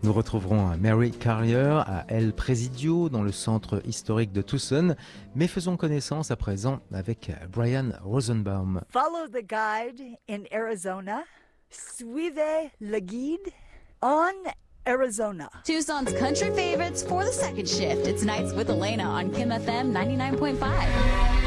Nous retrouverons Mary Carrier à El Presidio dans le centre historique de Tucson, mais faisons connaissance à présent avec Brian Rosenbaum. Follow the guide in Arizona. Suivez le guide en Arizona. Tucson's country favorites for the second shift. It's Nights with Elena on Kim FM 99.5.